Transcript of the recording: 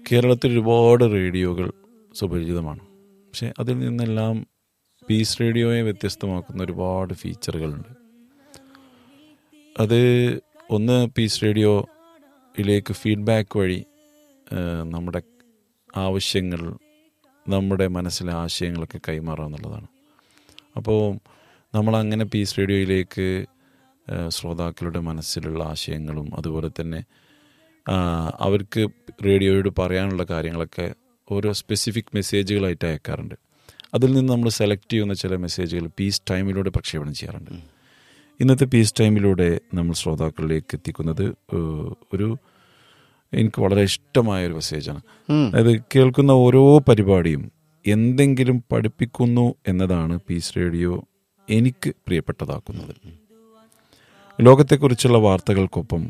കേരളത്തിൽ ഒരുപാട് റേഡിയോകൾ സുപരിചിതമാണ്. പക്ഷെ അതിൽ നിന്നെല്ലാം പീസ് റേഡിയോയെ വ്യത്യസ്തമാക്കുന്ന ഒരുപാട് ഫീച്ചറുകളുണ്ട്. അത് ഒന്ന്, പീസ് റേഡിയോയിലേക്ക് ഫീഡ്ബാക്ക് വഴി നമ്മുടെ ആവശ്യങ്ങൾ, നമ്മുടെ മനസ്സിലെ ആശയങ്ങളൊക്കെ കൈമാറുക എന്നുള്ളതാണ്. അപ്പോൾ നമ്മളങ്ങനെ പീസ് റേഡിയോയിലേക്ക് ശ്രോതാക്കളുടെ മനസ്സിലുള്ള ആശയങ്ങളും അതുപോലെ തന്നെ അവർക്ക് റേഡിയോയോട് പറയാനുള്ള കാര്യങ്ങളൊക്കെ ഓരോ സ്പെസിഫിക് മെസ്സേജുകളായിട്ട് അയക്കാറുണ്ട്. അതിൽ നിന്ന് നമ്മൾ സെലക്ട് ചെയ്യുന്ന ചില മെസ്സേജുകൾ പീസ് ടൈമിലൂടെ പ്രക്ഷേപണം ചെയ്യാറുണ്ട്. ഇന്നത്തെ പീസ് ടൈമിലൂടെ നമ്മൾ ശ്രോതാക്കളിലേക്ക് എത്തിക്കുന്നത് എനിക്ക് വളരെ ഇഷ്ടമായൊരു മെസ്സേജാണ്. അതായത് കേൾക്കുന്ന ഓരോ പരിപാടിയും എന്തെങ്കിലും പഠിപ്പിക്കുന്നു എന്നതാണ് പീസ് റേഡിയോ എനിക്ക് പ്രിയപ്പെട്ടതാക്കുന്നത്. ലോകത്തെക്കുറിച്ചുള്ള വാർത്തകൾക്കൊപ്പം